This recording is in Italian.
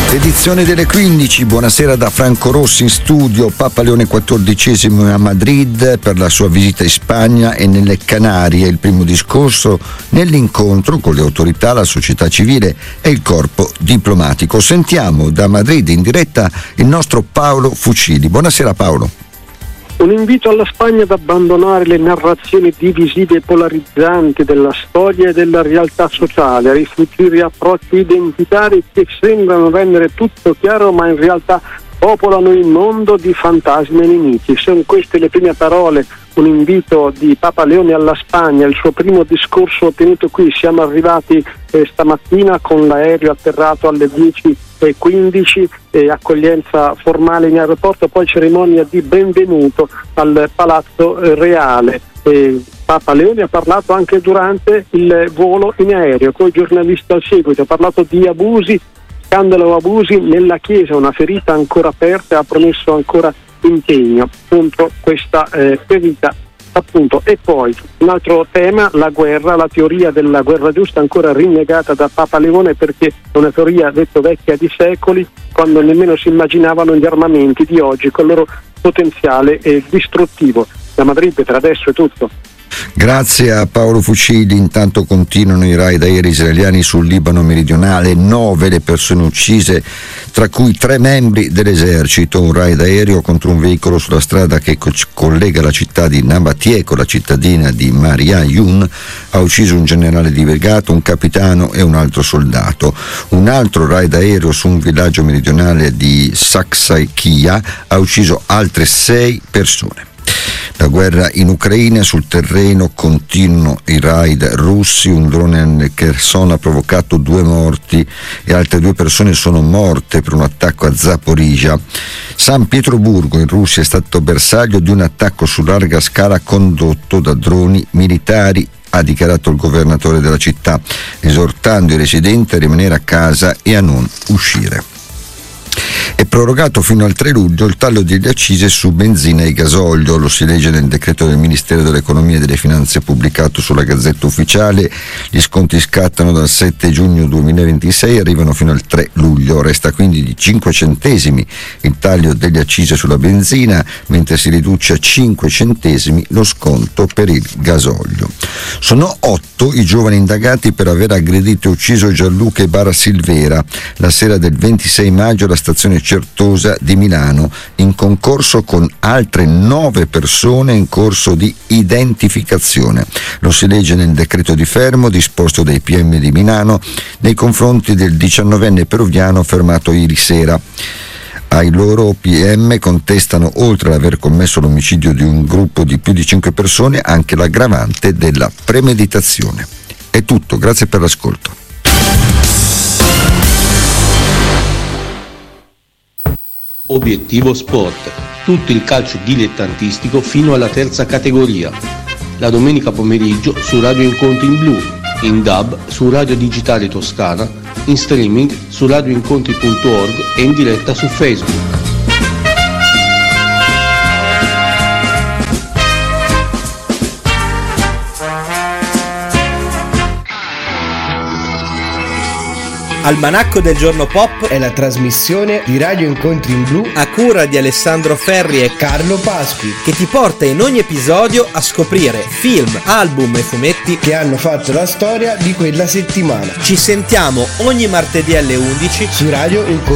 Edizione delle 15, buonasera da Franco Rossi in studio. Papa Leone XIV è a Madrid per la sua visita in Spagna e nelle Canarie. Il primo discorso nell'incontro con le autorità, la società civile e il corpo diplomatico. Sentiamo da Madrid in diretta il nostro Paolo Fucili. Buonasera Paolo. Un invito alla Spagna ad abbandonare le narrazioni divisive e polarizzanti della storia e della realtà sociale, a rifuggire approcci identitari che sembrano rendere tutto chiaro ma in realtà popolano il mondo di fantasmi e nemici. Sono queste le prime parole, un invito di Papa Leone alla Spagna, il suo primo discorso tenuto qui. Siamo arrivati stamattina con l'aereo atterrato alle 10:15, accoglienza formale in aeroporto, poi cerimonia di benvenuto al Palazzo Reale. Papa Leone ha parlato anche durante il volo in aereo con i giornalisti al seguito, ha parlato di abusi, scandalo abusi nella Chiesa, una ferita ancora aperta, ha promesso ancora impegno contro questa ferita appunto. E poi un altro tema, la guerra, la teoria della guerra giusta ancora rinnegata da Papa Leone, perché è una teoria detto vecchia di secoli, quando nemmeno si immaginavano gli armamenti di oggi con il loro potenziale distruttivo. Da Madrid per adesso è tutto. Grazie a Paolo Fucili. Intanto continuano i raid aerei israeliani sul Libano meridionale, 9 le persone uccise, tra cui 3 membri dell'esercito. Un raid aereo contro un veicolo sulla strada che collega la città di Nabatie con la cittadina di Maria Yun ha ucciso un generale di brigata, un capitano e un altro soldato. Un altro raid aereo su un villaggio meridionale di Saksaikia ha ucciso altre 6 persone. La guerra in Ucraina, sul terreno continuano i raid russi, un drone nel Kherson ha provocato 2 morti e altre 2 persone sono morte per un attacco a Zaporizhia. San Pietroburgo in Russia è stato bersaglio di un attacco su larga scala condotto da droni militari, ha dichiarato il governatore della città, esortando i residenti a rimanere a casa e a non uscire. È prorogato fino al 3 luglio il taglio delle accise su benzina e gasolio, lo si legge nel decreto del Ministero dell'Economia e delle Finanze pubblicato sulla Gazzetta Ufficiale. Gli sconti scattano dal 7 giugno 2026 e arrivano fino al 3 luglio. Resta quindi di 5 centesimi il taglio delle accise sulla benzina, mentre si riduce a 5 centesimi lo sconto per il gasolio. Sono 8 i giovani indagati per aver aggredito e ucciso Gianluca Ibarra Silvera la sera del 26 maggio alla stazione Certosa di Milano, in concorso con altre 9 persone in corso di identificazione. Lo si legge nel decreto di fermo disposto dai PM di Milano nei confronti del 19enne peruviano fermato ieri sera. Ai loro PM contestano, oltre ad aver commesso l'omicidio di un gruppo di più di 5 persone, anche l'aggravante della premeditazione. È tutto, grazie per l'ascolto. Obiettivo Sport, tutto il calcio dilettantistico fino alla 3ª categoria. La domenica pomeriggio su Radio Incontri in Blu, in DAB su Radio Digitale Toscana, in streaming su radioincontri.org e in diretta su Facebook. Almanacco del Giorno Pop è la trasmissione di Radio Incontri in Blu a cura di Alessandro Ferri e Carlo Pasqui, che ti porta in ogni episodio a scoprire film, album e fumetti che hanno fatto la storia di quella settimana. Ci sentiamo ogni martedì alle 11 su Radio Incontri.